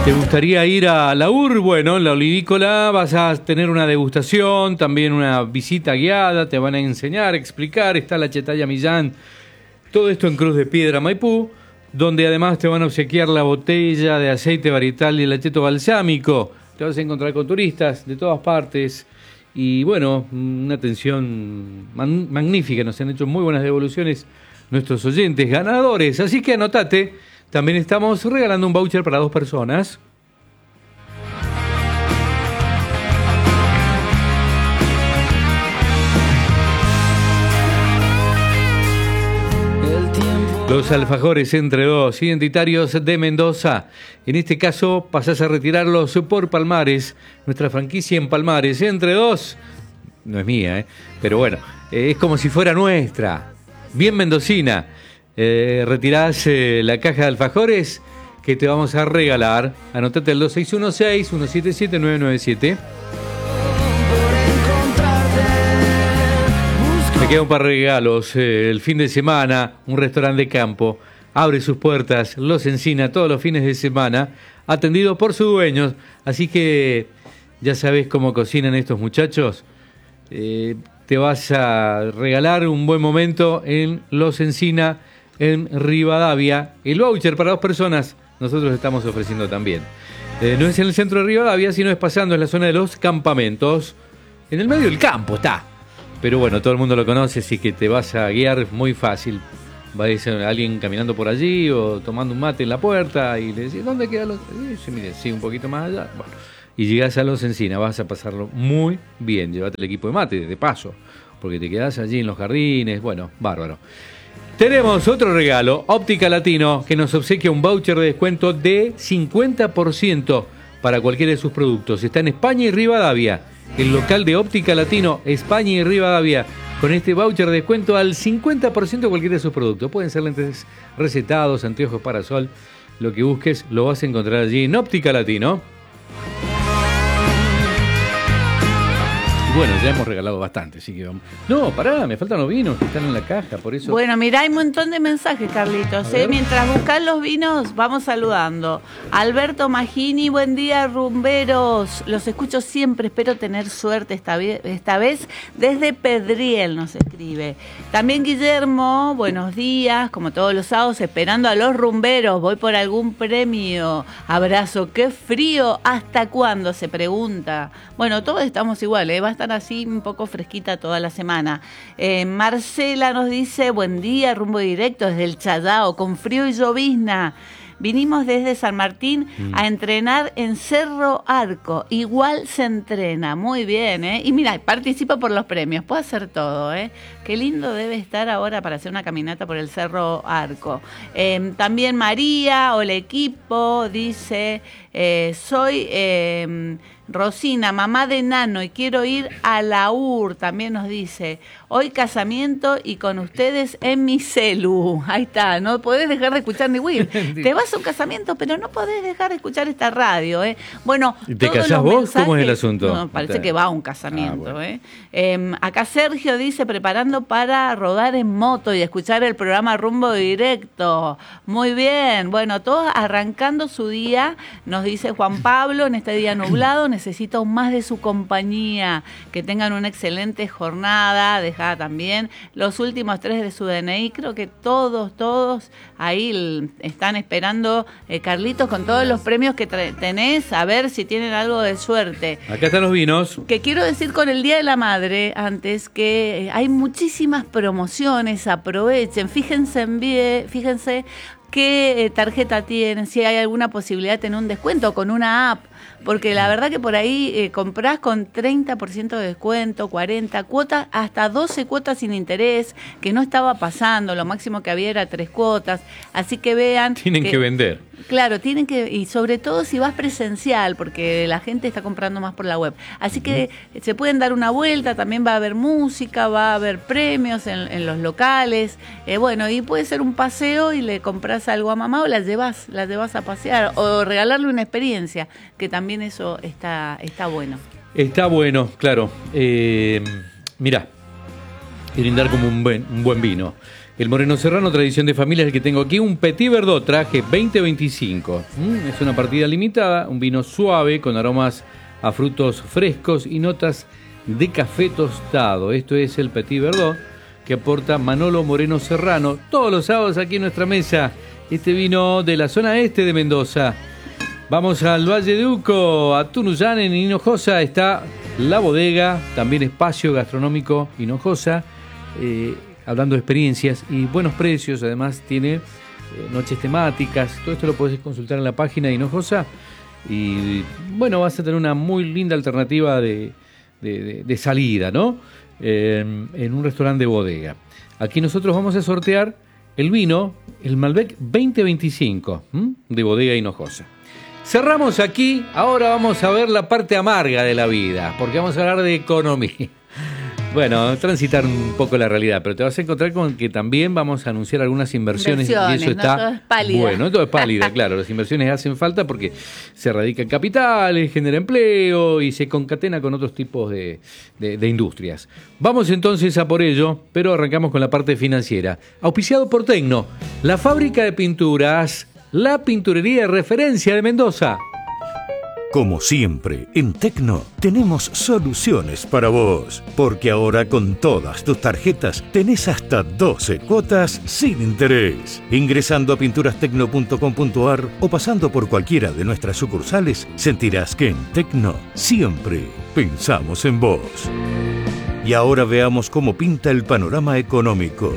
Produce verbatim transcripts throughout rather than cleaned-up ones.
¿Te gustaría ir a la U R? Bueno, en la olivícola vas a tener una degustación, también una visita guiada, te van a enseñar, explicar, está la Chetaya Millán, todo esto en Cruz de Piedra, Maipú, donde además te van a obsequiar la botella de aceite varietal y el acheto balsámico. Te vas a encontrar con turistas de todas partes y bueno, una atención man- magnífica, nos han hecho muy buenas devoluciones nuestros oyentes ganadores, así que anotate. También estamos regalando un voucher para dos personas. Los alfajores entre dos, identitarios de Mendoza. En este caso pasás a retirarlos por Palmares, nuestra franquicia en Palmares. Entre dos, no es mía, ¿eh? Pero bueno, eh, es como si fuera nuestra. Bien mendocina. Eh, retirás eh, la caja de alfajores que te vamos a regalar. Anotate el dos seis uno seis, uno siete siete, nueve nueve siete. Me quedan un par de regalos. Eh, el fin de semana, un restaurante de campo abre sus puertas, Los Encina, todos los fines de semana, atendido por sus dueños. Así que ya sabés cómo cocinan estos muchachos. Eh, te vas a regalar un buen momento en Los Encina, en Rivadavia. El voucher para dos personas nosotros estamos ofreciendo también. Eh, no es en el centro de Rivadavia, sino es pasando en la zona de los campamentos. En el medio del campo está. Pero bueno, todo el mundo lo conoce, así que te vas a guiar muy fácil. Va a ser alguien caminando por allí o tomando un mate en la puerta y le decís, ¿dónde queda los...? Y dice, mire, sí, un poquito más allá. Bueno, y llegás a Los Encina, vas a pasarlo muy bien. Llévate el equipo de mate, de paso, porque te quedás allí en los jardines. Bueno, bárbaro. Tenemos otro regalo, Óptica Latino, que nos obsequia un voucher de descuento de cincuenta por ciento para cualquiera de sus productos. Está en España y Rivadavia, el local de Óptica Latino, España y Rivadavia, con este voucher de descuento al cincuenta por ciento de cualquiera de sus productos. Pueden ser lentes recetados, anteojos para sol, lo que busques lo vas a encontrar allí en Óptica Latino. Bueno, ya hemos regalado bastante, así que vamos. No, pará, me faltan los vinos que están en la caja, por eso. Bueno, mirá, hay un montón de mensajes, Carlitos. ¿eh? Mientras buscas los vinos, vamos saludando. Alberto Magini, buen día, rumberos. Los escucho siempre, espero tener suerte esta, vez, esta vez. Desde Pedriel nos escribe. También Guillermo, buenos días, como todos los sábados, esperando a los rumberos. Voy por algún premio. Abrazo, qué frío. ¿Hasta cuándo? Se pregunta. Bueno, todos estamos igual, ¿eh? Va a estar así un poco fresquita toda la semana. Eh, Marcela nos dice, buen día, rumbo directo desde el Chayao, con frío y llovizna. Vinimos desde San Martín mm. a entrenar en Cerro Arco. Igual se entrena. Muy bien, ¿eh? Y mira, participa por los premios. Puede hacer todo, ¿eh? Qué lindo debe estar ahora para hacer una caminata por el Cerro Arco. Eh, también María, o el equipo, dice, eh, soy... Eh, Rosina, mamá de Nano, y quiero ir a la U R, también nos dice, hoy casamiento y con ustedes en mi celu. Ahí está, no podés dejar de escuchar ni Will. Te vas a un casamiento, pero no podés dejar de escuchar esta radio, ¿eh? Bueno, ¿te casás vos? Mensajes, ¿cómo es el asunto? No, parece Está. que va a un casamiento, ah, bueno. ¿eh? Eh, Acá Sergio dice, preparando para rodar en moto y escuchar el programa Rumbo Directo. Muy bien, bueno, todos arrancando su día, nos dice Juan Pablo, en este día nublado, necesito aún más de su compañía, que tengan una excelente jornada, deja también los últimos tres de su D N I, creo que todos, todos ahí están esperando, eh, Carlitos, con todos los premios que tenés, a ver si tienen algo de suerte. Acá están los vinos. Que quiero decir con el Día de la Madre, antes, que eh, hay muchísimas promociones, aprovechen, fíjense en bien, fíjense qué tarjeta tienen, si hay alguna posibilidad de tener un descuento con una app, porque la verdad que por ahí eh, comprás con treinta por ciento de descuento, cuarenta cuotas, hasta doce cuotas sin interés, que no estaba pasando, lo máximo que había era tres cuotas, así que vean... Tienen que, que vender. Claro, tienen que, y sobre todo si vas presencial, porque la gente está comprando más por la web. Así que uh-huh. se pueden dar una vuelta, también va a haber música, va a haber premios en, en los locales, eh, bueno, y puede ser un paseo y le compras algo a mamá o la llevas, la llevas a pasear, o regalarle una experiencia, que también eso está, está bueno. Está bueno, claro. Eh, mirá, brindar como un buen, un buen vino. El Moreno Serrano, tradición de familia, el que tengo aquí, un Petit Verdot, traje veinte veinticinco. ¿Mm? Es una partida limitada, un vino suave con aromas a frutos frescos y notas de café tostado. Esto es el Petit Verdot que aporta Manolo Moreno Serrano todos los sábados aquí en nuestra mesa. Este vino de la zona este de Mendoza. Vamos al Valle de Uco, a Tunuyán, en Hinojosa está la bodega, también espacio gastronómico Hinojosa, eh, hablando de experiencias y buenos precios. Además tiene eh, noches temáticas. Todo esto lo puedes consultar en la página de Hinojosa. Y bueno, vas a tener una muy linda alternativa de, de, de, de salida, ¿no? Eh, en un restaurante de bodega. Aquí nosotros vamos a sortear el vino, el Malbec veinte veinticinco, ¿m? de bodega Hinojosa. Cerramos aquí, ahora vamos a ver la parte amarga de la vida, porque vamos a hablar de economía. Bueno, transitar un poco la realidad, pero te vas a encontrar con que también vamos a anunciar algunas inversiones, inversiones y eso no está todo es pálida. bueno, todo es pálida, claro, las inversiones hacen falta porque se radican capitales, genera empleo y se concatena con otros tipos de, de, de industrias. Vamos entonces a por ello, pero arrancamos con la parte financiera. Auspiciado por Tecno, la fábrica de pinturas, la pinturería de referencia de Mendoza. Como siempre, en Tecno tenemos soluciones para vos, porque ahora con todas tus tarjetas tenés hasta doce cuotas sin interés. Ingresando a pinturastecno punto com punto a r o pasando por cualquiera de nuestras sucursales, sentirás que en Tecno siempre pensamos en vos. Y ahora veamos cómo pinta el panorama económico.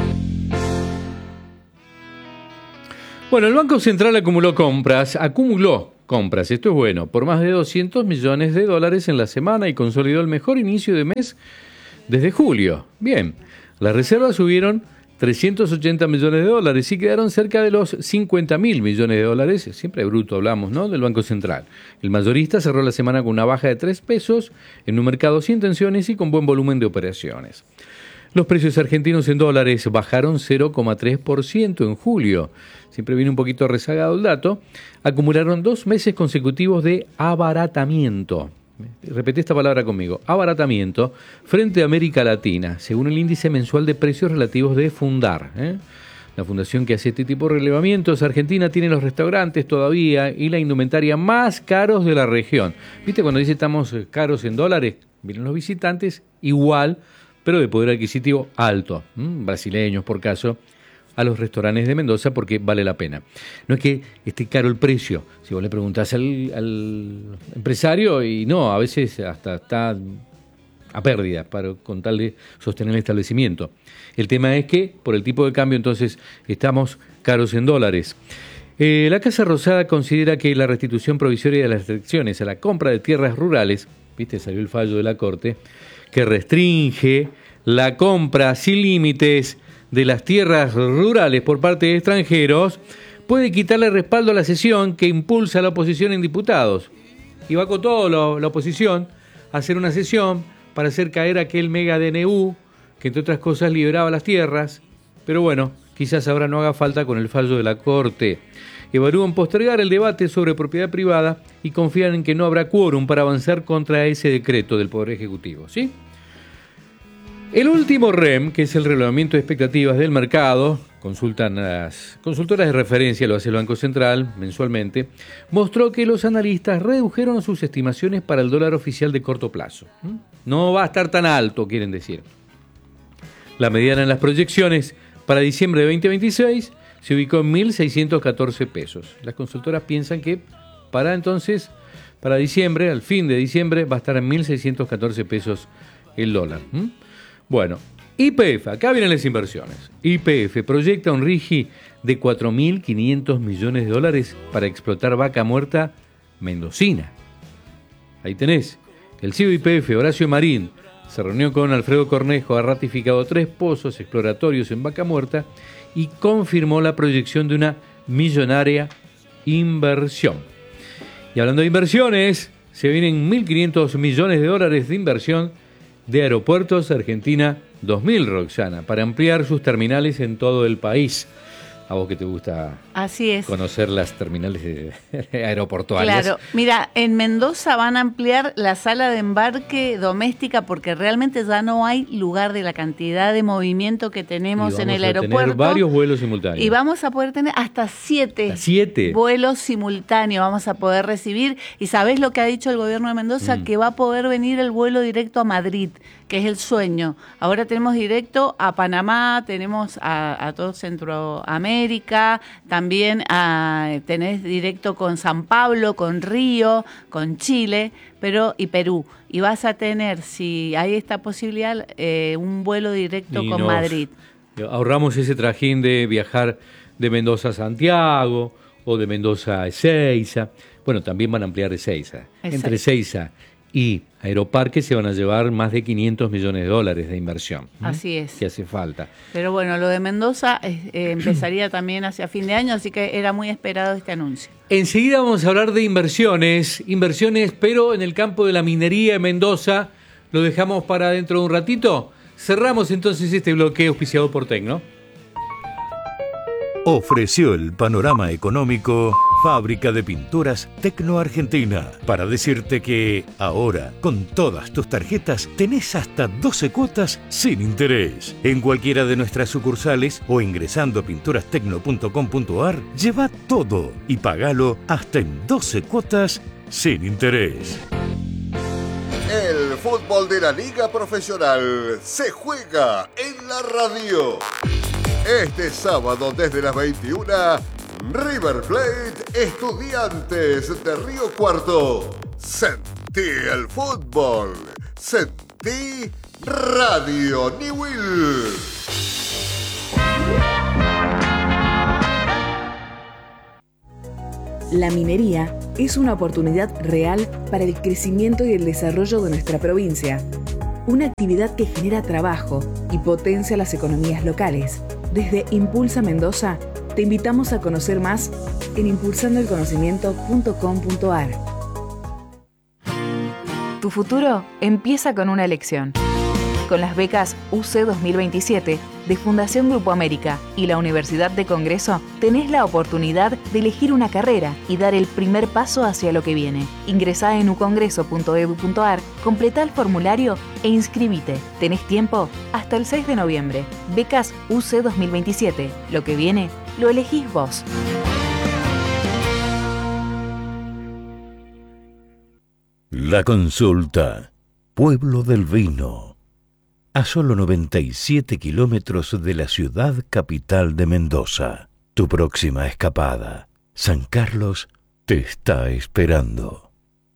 Bueno, el Banco Central acumuló compras, acumuló compras, esto es bueno, por más de doscientos millones de dólares en la semana y consolidó el mejor inicio de mes desde julio. Bien, las reservas subieron trescientos ochenta millones de dólares y quedaron cerca de los cincuenta mil millones de dólares, siempre bruto hablamos, ¿no?, del Banco Central. El mayorista cerró la semana con una baja de tres pesos en un mercado sin tensiones y con buen volumen de operaciones. Los precios argentinos en dólares bajaron cero coma tres por ciento en julio. Siempre viene un poquito rezagado el dato. Acumularon dos meses consecutivos de abaratamiento. Repetí esta palabra conmigo. Abaratamiento frente a América Latina, según el índice mensual de precios relativos de Fundar, ¿eh? La fundación que hace este tipo de relevamientos. Argentina tiene los restaurantes todavía y la indumentaria más caros de la región. ¿Viste cuando dice estamos caros en dólares? Vienen los visitantes igual, pero de poder adquisitivo alto, ¿m? brasileños por caso, a los restaurantes de Mendoza porque vale la pena. No es que esté caro el precio, si vos le preguntás al, al empresario y no, a veces hasta está a pérdida para, con tal de sostener el establecimiento. El tema es que por el tipo de cambio entonces estamos caros en dólares. Eh, la Casa Rosada considera que la restitución provisoria de las restricciones a la compra de tierras rurales, viste, salió el fallo de la Corte, que restringe la compra sin límites de las tierras rurales por parte de extranjeros, puede quitarle respaldo a la sesión que impulsa la oposición en diputados. Y va con todo la, la oposición a hacer una sesión para hacer caer aquel mega D N U que entre otras cosas liberaba las tierras, pero bueno, quizás ahora no haga falta con el fallo de la Corte. Evalúan postergar el debate sobre propiedad privada y confían en que no habrá quórum para avanzar contra ese decreto del Poder Ejecutivo, ¿sí? El último R E M, que es el relevamiento de expectativas del mercado, consultan las consultoras de referencia, lo hace el Banco Central mensualmente, mostró que los analistas redujeron sus estimaciones para el dólar oficial de corto plazo. No va a estar tan alto, quieren decir. La mediana en las proyecciones para diciembre de veinte veintiséis se ubicó en mil seiscientos catorce pesos. Las consultoras piensan que para entonces, para diciembre, al fin de diciembre, va a estar en mil seiscientos catorce pesos el dólar. ¿Mm? Bueno, Y P F, acá vienen las inversiones. Y P F proyecta un RIGI de cuatro mil quinientos millones de dólares para explotar vaca muerta mendocina. Ahí tenés. El C E O de Y P F, Horacio Marín, se reunió con Alfredo Cornejo, ha ratificado tres pozos exploratorios en vaca muerta y confirmó la proyección de una millonaria inversión. Y hablando de inversiones, se vienen mil quinientos millones de dólares de inversión de Aeropuertos Argentina dos mil, Roxana, para ampliar sus terminales en todo el país. a vos que te gusta Así es. conocer las terminales de, aeroportuarias. Claro, mira, en Mendoza van a ampliar la sala de embarque doméstica porque realmente ya no hay lugar de la cantidad de movimiento que tenemos en el aeropuerto. Vamos a tener varios vuelos simultáneos. Y vamos a poder tener hasta siete, siete vuelos simultáneos, vamos a poder recibir. ¿Y sabés lo que ha dicho el gobierno de Mendoza? Mm. Que va a poder venir el vuelo directo a Madrid, que es el sueño. Ahora tenemos directo a Panamá, tenemos a, a todo Centroamérica, también a, tenés directo con San Pablo, con Río, con Chile, pero y Perú. Y vas a tener, si hay esta posibilidad, eh, un vuelo directo y con Madrid. Ahorramos ese trajín de viajar de Mendoza a Santiago o de Mendoza a Ezeiza. Bueno, también van a ampliar Ezeiza. Exacto. Entre Ezeiza y Aeroparque se van a llevar más de quinientos millones de dólares de inversión. Así es. Que hace falta. Pero bueno, lo de Mendoza eh, eh, empezaría también hacia fin de año, así que era muy esperado este anuncio. Enseguida vamos a hablar de inversiones, inversiones, pero en el campo de la minería en Mendoza. Lo dejamos para dentro de un ratito. Cerramos entonces este bloque auspiciado por Tecno. Ofreció el panorama económico Fábrica de Pinturas Tecno Argentina, para decirte que ahora, con todas tus tarjetas, tenés hasta doce cuotas sin interés. En cualquiera de nuestras sucursales o ingresando a pinturas tecno punto com punto a r, lleva todo y pagalo hasta en doce cuotas sin interés. El fútbol de la Liga Profesional se juega en la radio. Este sábado desde las veintiuna, River Plate Estudiantes de Río Cuarto. Sentí el fútbol. Sentí Radio Newell. La minería es una oportunidad real para el crecimiento y el desarrollo de nuestra provincia. Una actividad que genera trabajo y potencia las economías locales. Desde Impulsa Mendoza, te invitamos a conocer más en impulsando el conocimiento punto com punto a r. Tu futuro empieza con una elección. Con las becas U C dos mil veintisiete de Fundación Grupo América y la Universidad de Congreso, tenés la oportunidad de elegir una carrera y dar el primer paso hacia lo que viene. Ingresá en u congreso punto e d u punto a r, completá el formulario e inscribite. Tenés tiempo hasta el seis de noviembre. Becas U C dos mil veintisiete. Lo que viene, lo elegís vos. La Consulta. Pueblo del Vino. A solo noventa y siete kilómetros de la ciudad capital de Mendoza. Tu próxima escapada, San Carlos, te está esperando.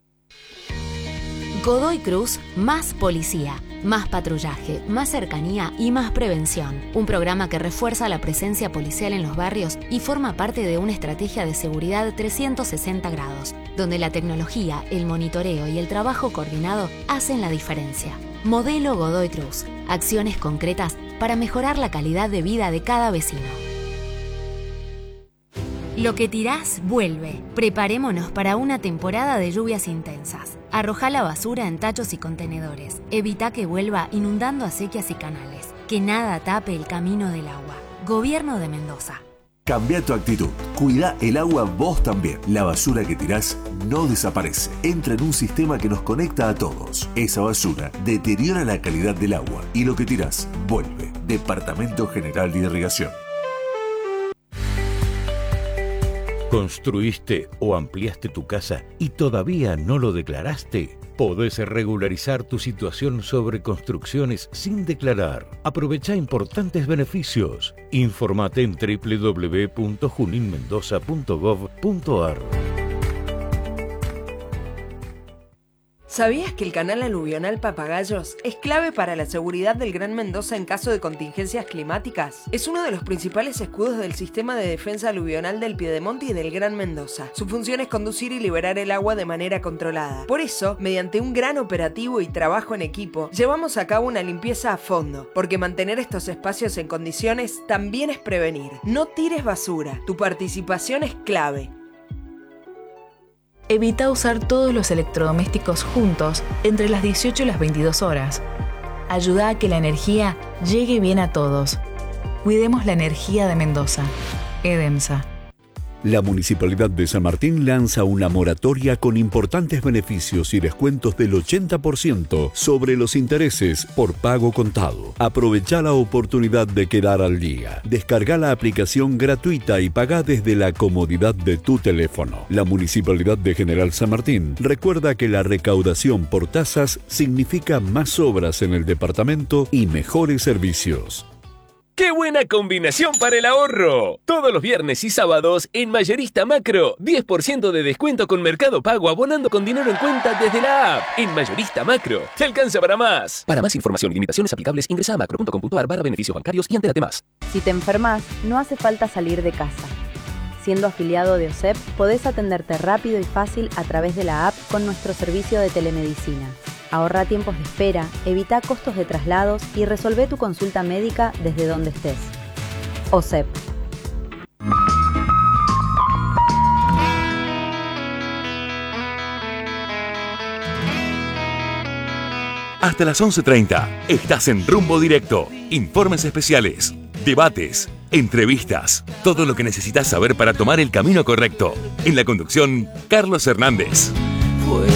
Godoy Cruz, más policía, más patrullaje, más cercanía y más prevención. Un programa que refuerza la presencia policial en los barrios y forma parte de una estrategia de seguridad trescientos sesenta grados, donde la tecnología, el monitoreo y el trabajo coordinado hacen la diferencia. Modelo Godoy Cruz. Acciones concretas para mejorar la calidad de vida de cada vecino. Lo que tirás, vuelve. Preparémonos para una temporada de lluvias intensas. Arrojá la basura en tachos y contenedores. Evita que vuelva inundando acequias y canales. Que nada tape el camino del agua. Gobierno de Mendoza. Cambia tu actitud. Cuida el agua vos también. La basura que tirás no desaparece. Entra en un sistema que nos conecta a todos. Esa basura deteriora la calidad del agua. Y lo que tirás, vuelve. Departamento General de Irrigación. ¿Construiste o ampliaste tu casa y todavía no lo declaraste? Podés regularizar tu situación sobre construcciones sin declarar. Aprovecha importantes beneficios. Informate en doble u doble u doble u punto junin mendoza punto gov punto a r. ¿Sabías que el canal aluvional Papagayos es clave para la seguridad del Gran Mendoza en caso de contingencias climáticas? Es uno de los principales escudos del sistema de defensa aluvional del Piedemonte y del Gran Mendoza. Su función es conducir y liberar el agua de manera controlada. Por eso, mediante un gran operativo y trabajo en equipo, llevamos a cabo una limpieza a fondo, porque mantener estos espacios en condiciones también es prevenir. No tires basura, tu participación es clave. Evita usar todos los electrodomésticos juntos entre las dieciocho y las veintidós horas. Ayuda a que la energía llegue bien a todos. Cuidemos la energía de Mendoza. EDEMSA. La Municipalidad de San Martín lanza una moratoria con importantes beneficios y descuentos del ochenta por ciento sobre los intereses por pago contado. Aprovecha la oportunidad de quedar al día. Descarga la aplicación gratuita y paga desde la comodidad de tu teléfono. La Municipalidad de General San Martín recuerda que la recaudación por tasas significa más obras en el departamento y mejores servicios. ¡Qué buena combinación para el ahorro! Todos los viernes y sábados en Mayorista Macro, diez por ciento de descuento con Mercado Pago abonando con dinero en cuenta desde la app. En Mayorista Macro, te alcanza para más. Para más información y limitaciones aplicables, ingresa a macro punto com punto a r barra beneficios bancarios y entérate más. Si te enfermas, no hace falta salir de casa. Siendo afiliado de O S E P, podés atenderte rápido y fácil a través de la app con nuestro servicio de telemedicina. Ahorra tiempos de espera, evita costos de traslados y resolvé tu consulta médica desde donde estés. O S E P. Hasta las once treinta, estás en Rumbo Directo. Informes especiales, debates, entrevistas, todo lo que necesitas saber para tomar el camino correcto. En la conducción, Carlos Hernández.